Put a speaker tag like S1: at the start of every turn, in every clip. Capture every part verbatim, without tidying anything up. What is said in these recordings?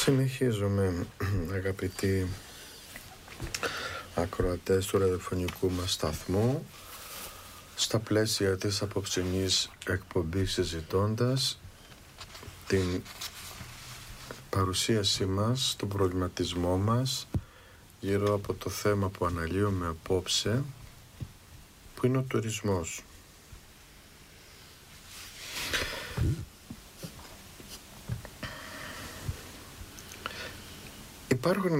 S1: Συνεχίζουμε, αγαπητοί ακροατές του ραδιοφωνικού μας σταθμού, στα πλαίσια της απόψινής εκπομπής, συζητώντας την παρουσίασή μας, τον προβληματισμό μας γύρω από το θέμα που αναλύουμε απόψε, που είναι ο τουρισμός. Υπάρχουν,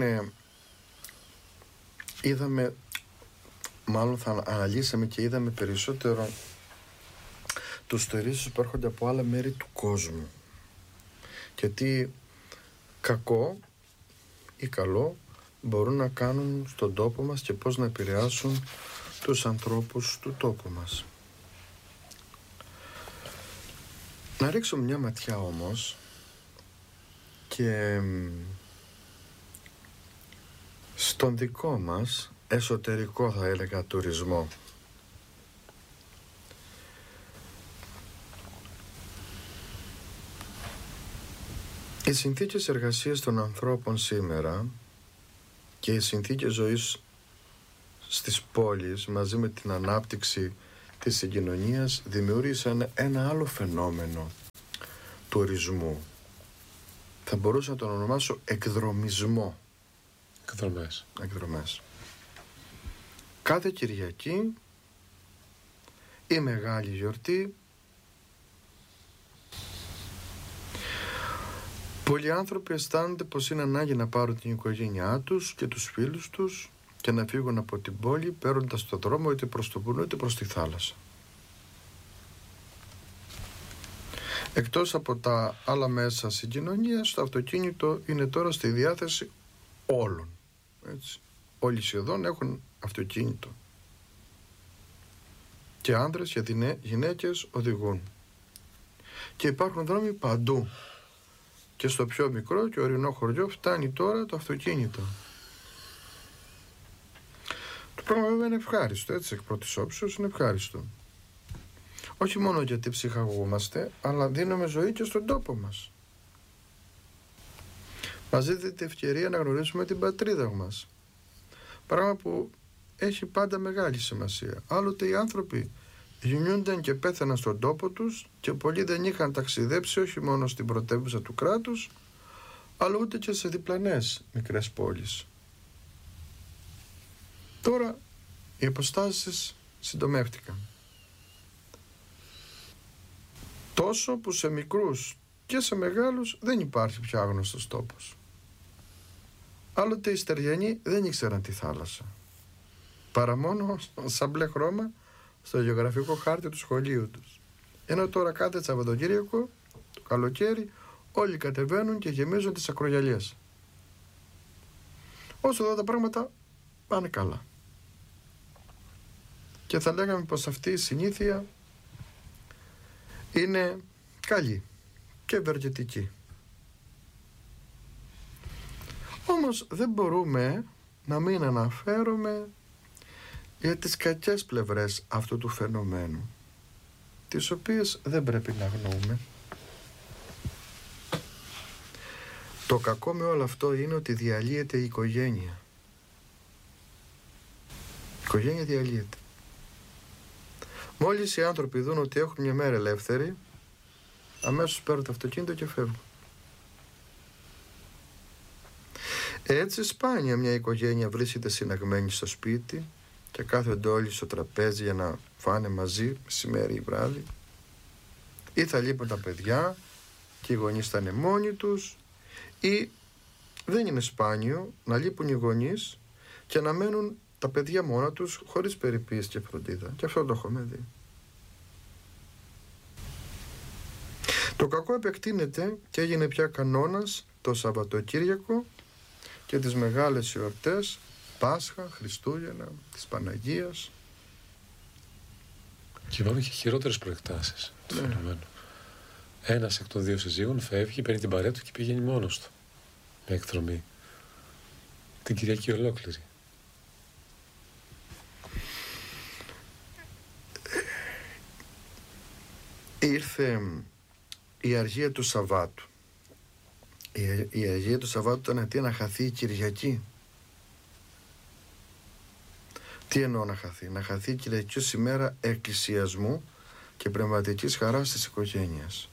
S1: είδαμε, μάλλον θα αναλύσαμε και είδαμε περισσότερο τους τουρίστες που έρχονται από άλλα μέρη του κόσμου και τι κακό ή καλό μπορούν να κάνουν στον τόπο μας και πώς να επηρεάσουν τους ανθρώπους του τόπου μας. Να ρίξουμε μια ματιά όμως και στον δικό μας εσωτερικό, θα έλεγα, τουρισμό. Οι συνθήκες εργασίας των ανθρώπων σήμερα και οι συνθήκες ζωής στις πόλεις μαζί με την ανάπτυξη της συγκοινωνίας δημιούργησαν ένα άλλο φαινόμενο τουρισμού. Θα μπορούσα να τον ονομάσω εκδρομισμό.
S2: Εκδρομές.
S1: Εκδρομές. Κάθε Κυριακή ή μεγάλη γιορτή πολλοί άνθρωποι αισθάνονται πως είναι ανάγκη να πάρουν την οικογένειά τους και τους φίλους τους και να φύγουν από την πόλη παίρνοντας το δρόμο είτε προς το βουνό είτε προς τη θάλασσα. Εκτός από τα άλλα μέσα συγκοινωνίας, το αυτοκίνητο είναι τώρα στη διάθεση όλων. Έτσι. Όλοι σχεδόν έχουν αυτοκίνητο. Και άνδρες και γυναίκες οδηγούν. Και υπάρχουν δρόμοι παντού. Και στο πιο μικρό και ορεινό χωριό φτάνει τώρα το αυτοκίνητο. Το πράγμα βέβαια είναι ευχάριστο, έτσι, εκ πρώτης όψεως είναι ευχάριστο. Όχι μόνο γιατί ψυχαγωγούμαστε, αλλά δίνουμε ζωή και στον τόπο μας. Μας δίδεται ευκαιρία να γνωρίσουμε την πατρίδα μας. Πράγμα που έχει πάντα μεγάλη σημασία. Άλλοτε οι άνθρωποι γεννιούνταν και πέθαναν στον τόπο τους και πολλοί δεν είχαν ταξιδέψει όχι μόνο στην πρωτεύουσα του κράτους, αλλά ούτε και σε διπλανές μικρές πόλεις. Τώρα οι αποστάσεις συντομεύτηκαν. Τόσο που σε μικρούς και σε μεγάλους δεν υπάρχει πια άγνωστος τόπος. Άλλοτε οι στεριανοί δεν ήξεραν τη θάλασσα, παρά μόνο σαν μπλε χρώμα στο γεωγραφικό χάρτη του σχολείου τους. Ενώ τώρα κάθε Σαββατοκύριακο, το καλοκαίρι, όλοι κατεβαίνουν και γεμίζουν τις ακρογιαλιές. Όσο εδώ τα πράγματα πάνε καλά. Και θα λέγαμε πως αυτή η συνήθεια είναι καλή και ευεργετική. Όμως δεν μπορούμε να μην αναφέρουμε για τις κακές πλευρές αυτού του φαινομένου, τις οποίες δεν πρέπει να αγνοούμε. Το κακό με όλο αυτό είναι ότι διαλύεται η οικογένεια. Η οικογένεια διαλύεται. Μόλις οι άνθρωποι δουν ότι έχουν μια μέρα ελεύθερη, αμέσως παίρνουν το αυτοκίνητο και φεύγουν. Έτσι σπάνια μια οικογένεια βρίσκεται συναγμένη στο σπίτι και κάθονται όλοι στο τραπέζι για να φάνε μαζί μεσημέρι ή βράδυ, ή θα λείπουν τα παιδιά και οι γονείς θα είναι μόνοι τους, ή δεν είναι σπάνιο να λείπουν οι γονείς και να μένουν τα παιδιά μόνα τους χωρίς περιποίηση και φροντίδα. Και αυτό το έχουμε δει. Το κακό επεκτείνεται και έγινε πια κανόνας το Σαββατοκύριακο και τις μεγάλες εορτές, Πάσχα, Χριστούγεννα, της Παναγίας.
S2: Και υπάρχουν και χειρότερες προεκτάσεις του ναι. φαινομένου. Ένας εκ των δύο συζύγων φεύγει, παίρνει την παρέα του και πηγαίνει μόνος του. Με εκδρομή. Την Κυριακή ολόκληρη.
S1: Ήρθε η αργία του Σαββάτου Η, η Αγία του Σαββάτου ήταν τι, να χαθεί η Κυριακή. Τι εννοώ να χαθεί? Να χαθεί η Κυριακή ως ημέρα εκκλησιασμού και πνευματικής χαράς της οικογένειας.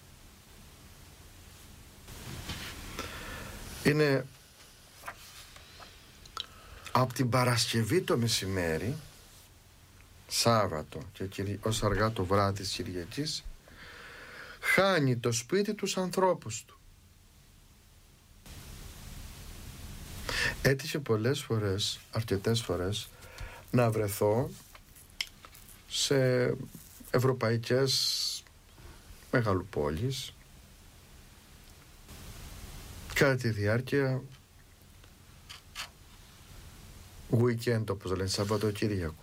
S1: Είναι από την Παρασκευή το μεσημέρι, Σάββατο και ως αργά το βράδυ της Κυριακής, χάνει το σπίτι τους ανθρώπους του. Έτυχε πολλές φορές, αρκετές φορές, να βρεθώ σε ευρωπαϊκές μεγαλοπόλεις κατά τη διάρκεια weekend, όπως λένε, Σαββατοκύριακου.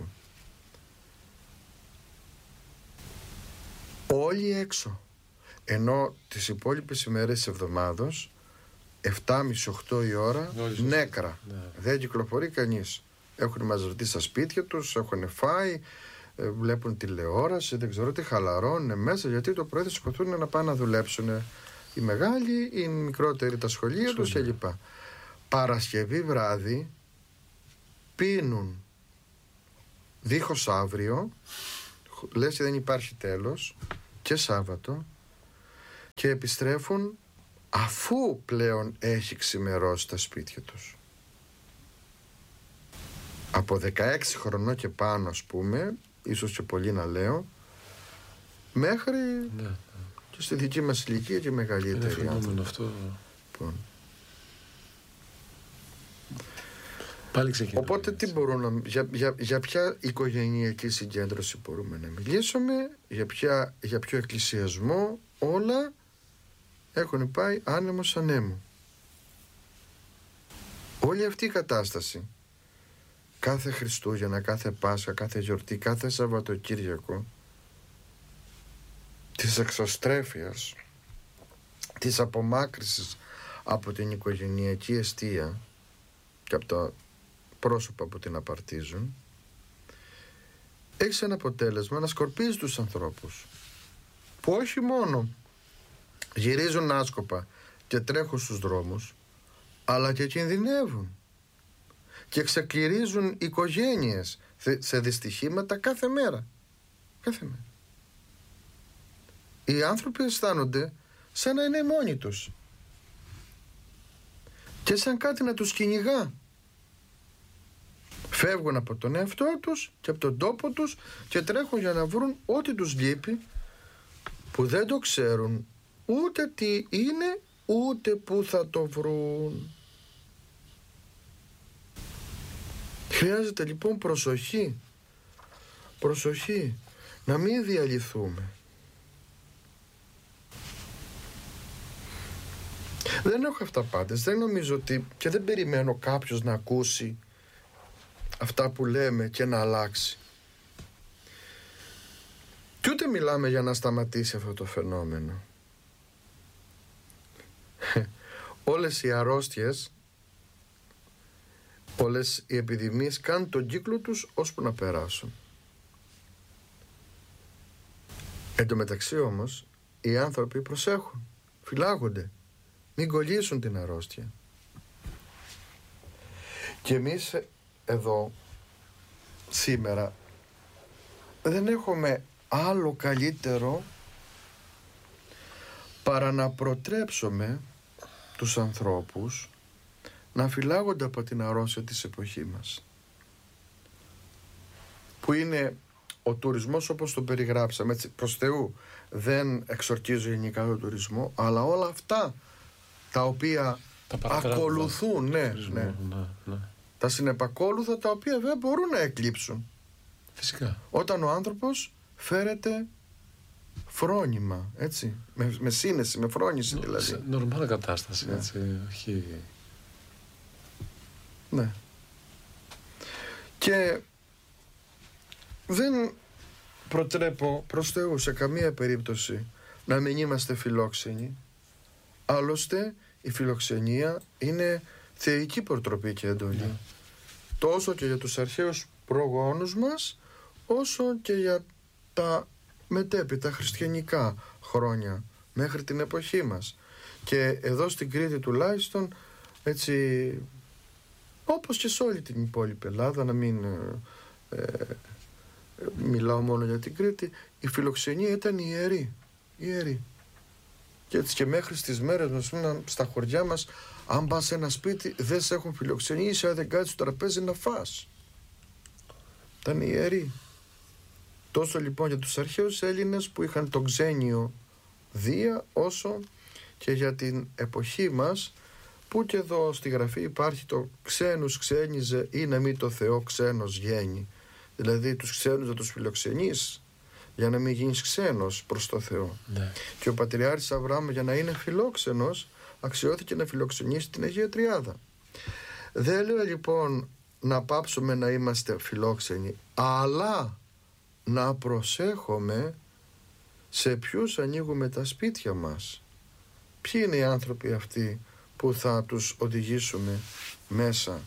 S1: Όλοι έξω, ενώ τις υπόλοιπες ημέρες της εβδομάδος επτά και μισή οκτώ η ώρα νέκρα, ναι. Δεν κυκλοφορεί κανείς. Έχουν μαζευτεί στα σπίτια τους, έχουν φάει, βλέπουν τηλεόραση, δεν ξέρω τι, χαλαρώνουν μέσα, γιατί το πρωί θα σηκωθούν να πάνε να δουλέψουν οι μεγάλοι, οι μικρότεροι τα σχολεία τους κλπ. Παρασκευή βράδυ πίνουν δίχως αύριο, λες και δεν υπάρχει τέλος, και Σάββατο, και επιστρέφουν αφού πλέον έχει ξημερώσει τα σπίτια τους. Από δεκαέξι χρονών και πάνω, ας πούμε, ίσως και πολύ να λέω, μέχρι ναι, ναι. και στη δική μας ηλικία και μεγαλύτερη.
S2: Είναι φαινόμενο αυτό.
S1: Λοιπόν.
S2: Πάλι ξεκινάμε.
S1: Οπότε τι μπορούμε να, για, για, για ποια οικογενειακή συγκέντρωση μπορούμε να μιλήσουμε, για, ποια, για ποιο εκκλησιασμό? Όλα έχουν πάει άνεμος ανέμου. Όλη αυτή η κατάσταση, κάθε Χριστούγεννα, κάθε Πάσχα, κάθε γιορτή, κάθε Σαββατοκύριακο, της εξωστρέφειας, της απομάκρυσης από την οικογενειακή εστία και από τα πρόσωπα που την απαρτίζουν, έχει ένα αποτέλεσμα να σκορπίζει τους ανθρώπους, που όχι μόνο γυρίζουν άσκοπα και τρέχουν στους δρόμους, αλλά και κινδυνεύουν και ξεκληρίζουν οικογένειες σε δυστυχήματα κάθε μέρα. Κάθε μέρα. Οι άνθρωποι αισθάνονται σαν να είναι μόνοι τους και σαν κάτι να τους κυνηγά. Φεύγουν από τον εαυτό τους και από τον τόπο τους και τρέχουν για να βρουν ό,τι τους λείπει, που δεν το ξέρουν ούτε τι είναι, ούτε που θα το βρουν. Χρειάζεται λοιπόν προσοχή, προσοχή, να μην διαλυθούμε. Δεν έχω αυταπάτες, δεν νομίζω ότι, και δεν περιμένω κάποιος να ακούσει αυτά που λέμε και να αλλάξει. Και ούτε μιλάμε για να σταματήσει αυτό το φαινόμενο. Όλες οι αρρώστιες, όλες οι επιδημίες κάνουν τον κύκλο τους ώσπου να περάσουν. Εν τω μεταξύ όμως, οι άνθρωποι προσέχουν, φυλάγονται, μην κολλήσουν την αρρώστια. Και εμείς εδώ σήμερα δεν έχουμε άλλο καλύτερο παρά να προτρέψουμε τους ανθρώπους να φυλάγονται από την αρρώστια της εποχής μας, που είναι ο τουρισμός όπως τον περιγράψαμε. Έτσι, προς Θεού δεν εξορκίζω γενικά τον τουρισμό, αλλά όλα αυτά τα οποία τα ακολουθούν, ναι, ναι, ναι, ναι. τα συνεπακόλουθα, τα οποία δεν μπορούν να εκλείψουν.
S2: Φυσικά.
S1: Όταν ο άνθρωπος φέρεται φρόνημα, έτσι, με, με σύνεση, με φρόνηση Νο, δηλαδή. Σε
S2: νορμάλ κατάσταση, ναι. έτσι, όχι...
S1: Ναι. Και δεν προτρέπω προς Θεού σε καμία περίπτωση να μην είμαστε φιλόξενοι. Άλλωστε η φιλοξενία είναι θεϊκή προτροπή και εντολή. Ναι. Τόσο και για τους αρχαίους προγόνους μας, όσο και για τα μετέπειτα χριστιανικά χρόνια μέχρι την εποχή μας. Και εδώ στην Κρήτη τουλάχιστον, έτσι, όπως και σε όλη την υπόλοιπη Ελλάδα, να μην ε, ε, μιλάω μόνο για την Κρήτη, η φιλοξενία ήταν ιερή, ιερή. Και έτσι και μέχρι στις μέρες μας, στα χωριά μας, αν πας σε ένα σπίτι δεν σε έχουν φιλοξενήσει, αν δεν κάτσεις στο τραπέζι να φας. Ήταν ιερή. Τόσο λοιπόν για τους αρχαίους Έλληνες που είχαν το ξένιο Δία, όσο και για την εποχή μας, που και εδώ στη Γραφή υπάρχει το ξένους ξένιζε ή να μην το Θεό ξένος γέννη. Δηλαδή τους ξένους να τους φιλοξενείς για να μην γίνεις ξένος προς το Θεό.
S2: Ναι.
S1: Και ο Πατριάρχης Αβραάμ, για να είναι φιλόξενος, αξιώθηκε να φιλοξενήσει την Αγία Τριάδα. Δεν λέω λοιπόν να πάψουμε να είμαστε φιλόξενοι, αλλά να προσέχουμε σε ποιους ανοίγουμε τα σπίτια μας. Ποιοι είναι οι άνθρωποι αυτοί που θα τους οδηγήσουμε μέσα.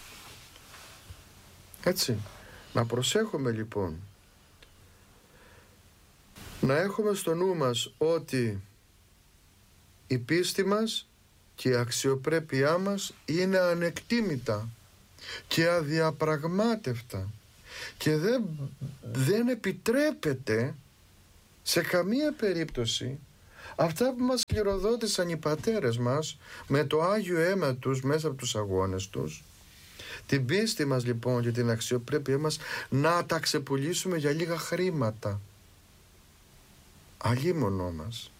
S1: Έτσι, να προσέχουμε λοιπόν. Να έχουμε στο νου μας ότι η πίστη μας και η αξιοπρέπειά μας είναι ανεκτήμητα και αδιαπραγμάτευτα και δεν, δεν επιτρέπεται σε καμία περίπτωση αυτά που μας κληροδότησαν οι πατέρες μας με το Άγιο αίμα τους μέσα από τους αγώνες τους, την πίστη μας λοιπόν και την αξιοπρέπειά μας, να τα ξεπουλήσουμε για λίγα χρήματα. Αλίμονό μας.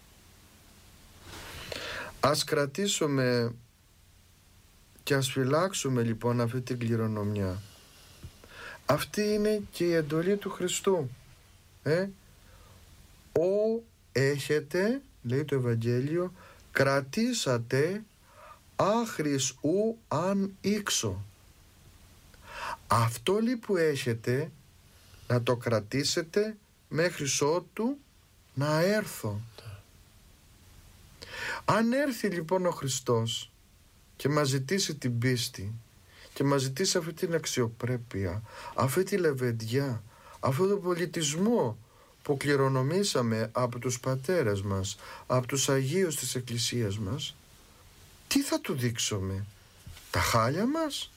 S1: Ας κρατήσουμε και ας φυλάξουμε λοιπόν αυτή την κληρονομιά. Αυτή είναι και η εντολή του Χριστού. Ε? Ο έχετε, λέει το Ευαγγέλιο, κρατήσατε άχρης ου αν ήξω. Αυτό λέει που έχετε να το κρατήσετε μέχρι ότου να έρθω. Αν έρθει λοιπόν ο Χριστός και μας ζητήσει την πίστη και μας ζητήσει αυτή την αξιοπρέπεια, αυτή τη λεβεντιά, αυτό το πολιτισμό που κληρονομήσαμε από τους πατέρες μας, από τους Αγίους της Εκκλησίας μας, τι θα του δείξουμε? Τα χάλια μας?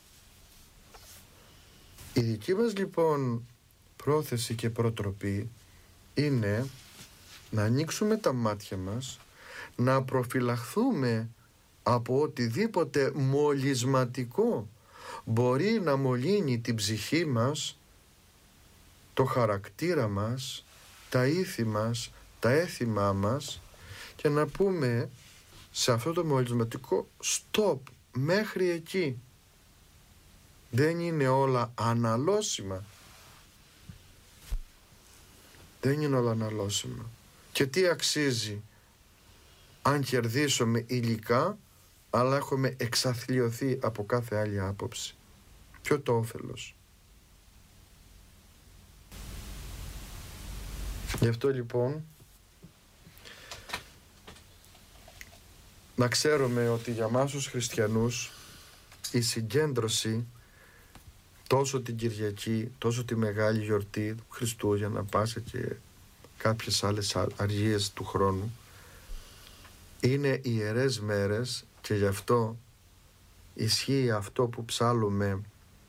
S1: Η δική μας λοιπόν πρόθεση και προτροπή είναι να ανοίξουμε τα μάτια μας, να προφυλαχθούμε από οτιδήποτε μολυσματικό μπορεί να μολύνει την ψυχή μας, το χαρακτήρα μας, τα ήθη μας, τα έθιμά μας, και να πούμε σε αυτό το μολυσματικό stop, μέχρι εκεί. Δεν είναι όλα αναλώσιμα. Δεν είναι όλα αναλώσιμα. Και τι αξίζει αν κερδίσουμε υλικά, αλλά έχουμε εξαθλιωθεί από κάθε άλλη άποψη? Ποιο το όφελος? Γι' αυτό λοιπόν να ξέρουμε ότι για μας τους χριστιανούς η συγκέντρωση τόσο την Κυριακή, τόσο τη Μεγάλη Γιορτή του Χριστούγεννα, Πάσχα και κάποιες άλλες αργίες του χρόνου, είναι ιερές μέρες, και γι' αυτό ισχύει αυτό που ψάλλουμε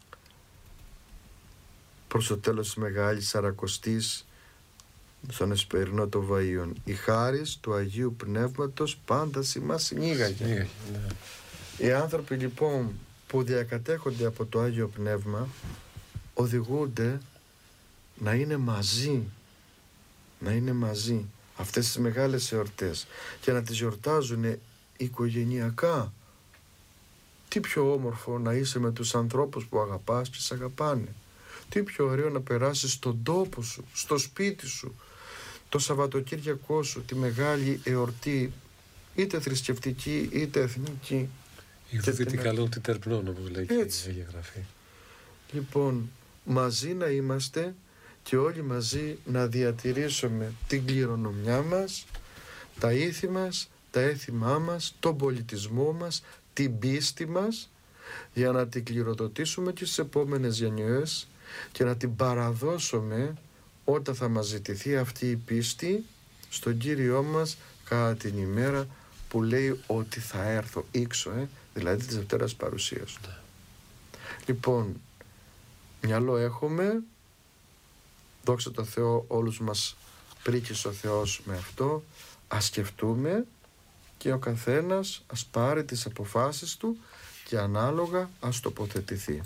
S1: προς το τέλος της Μεγάλης Σαρακοστής στον Εσπερινό των Βαΐων. Η χάρις του Αγίου Πνεύματος πάντα σημάς συνήγαγε. Ναι. Οι άνθρωποι λοιπόν που διακατέχονται από το Άγιο Πνεύμα οδηγούνται να είναι μαζί, να είναι μαζί αυτές τις μεγάλες εορτές και να τις γιορτάζουν οικογενειακά. Τι πιο όμορφο να είσαι με τους ανθρώπους που αγαπάς και σε αγαπάνε. Τι πιο ωραίο να περάσεις στον τόπο σου, στο σπίτι σου, το Σαββατοκύριακό σου, τη μεγάλη εορτή, είτε θρησκευτική είτε εθνική.
S2: Η δίδυτη καλών τι τερπνών, όπως λέει και η Αγία Γραφή.
S1: Λοιπόν, μαζί να είμαστε και όλοι μαζί να διατηρήσουμε την κληρονομιά μας, τα ήθη μας, τα έθιμά μας, τον πολιτισμό μας, την πίστη μας, για να την κληροδοτήσουμε και στις επόμενες γενιές και να την παραδώσουμε όταν θα μας ζητηθεί αυτή η πίστη στον Κύριό μας κατά την ημέρα που λέει ότι θα έρθω ήξω, ε, δηλαδή της Δευτέρας Παρουσίας του. Λοιπόν, μυαλό έχουμε, δόξα τω Θεώ, όλους μας πρίκησε ο Θεός με αυτό. Ας σκεφτούμε και ο καθένας ας πάρει τις αποφάσεις του και ανάλογα ας τοποθετηθεί.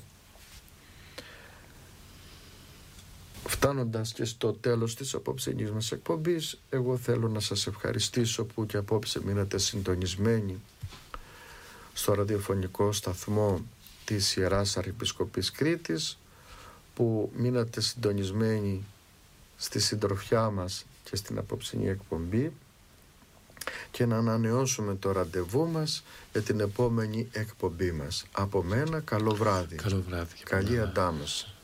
S1: Φτάνοντας και στο τέλος της απόψινής μας εκπομπής, εγώ θέλω να σας ευχαριστήσω που και απόψε μείνατε συντονισμένοι στο ραδιοφωνικό σταθμό της Ιεράς Αρχιεπισκοπής Κρήτης, που μείνατε συντονισμένοι στη συντροφιά μας και στην απόψινή εκπομπή, και να ανανεώσουμε το ραντεβού μας για την επόμενη εκπομπή μας. Από μένα καλό βράδυ.
S2: Καλό βράδυ.
S1: Καλή αντάμωση.